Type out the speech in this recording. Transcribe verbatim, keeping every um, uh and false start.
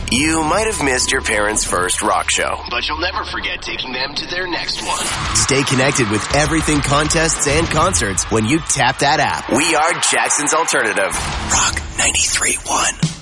You might have missed your parents' first rock show, but you'll never forget taking them to their next one. Stay connected with everything contests and concerts when you tap that app. We are Jackson's Alternative. Rock ninety-three point one.